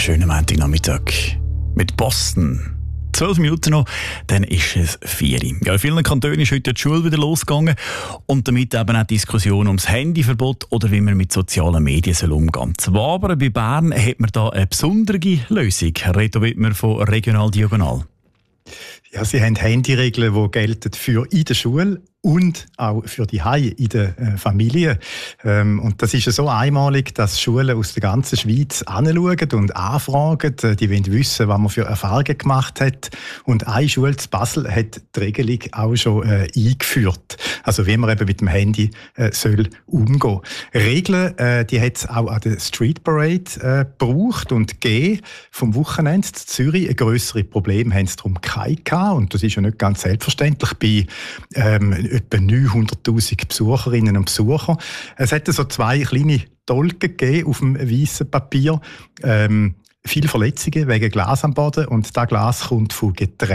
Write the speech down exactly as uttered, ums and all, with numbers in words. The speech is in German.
schönen Montagnachmittag mit Boston. Zwölf Minuten noch, dann ist es vier. Ja, in vielen Kantonen ist heute die Schule wieder losgegangen und damit eben auch die Diskussion ums Handyverbot oder wie man mit sozialen Medien soll umgehen soll. Aber bei Bern hat man da eine besondere Lösung. Reto Wittmer von Regional Diagonal. Ja, sie haben Handyregeln, die gelten für in der Schule und auch für die Heim in der äh, Familie. Ähm, und das ist ja so einmalig, dass Schulen aus der ganzen Schweiz anschauen und anfragen. Die wollen wissen, was man für Erfahrungen gemacht hat. Und eine Schule zu Basel hat die Regelung auch schon äh, eingeführt. Also wie man eben mit dem Handy äh, soll umgehen. Regeln, äh, die hat es auch an der Street Parade äh, gebraucht und gegeben. Vom Wochenende in Zürich ein grössere Problem haben sie darum keine gehabt. Und das ist ja nicht ganz selbstverständlich bei ähm, etwa neunhunderttausend Besucherinnen und Besucher. Es hat so zwei kleine Dolken gegeben auf dem weißen Papier. Ähm, viele Verletzungen wegen Glas am Boden und das Glas kommt von Getränken.